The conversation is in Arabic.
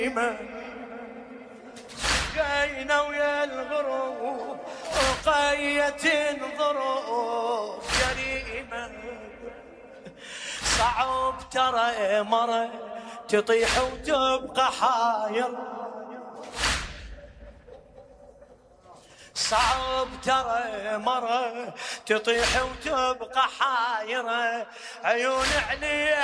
جينا ويا الغروب وقية ظروف جريمة. صعب ترى مرة تطيح وتبقى حاير، صعب ترى مرة تطيح وتبقى حايرة. عيون عليها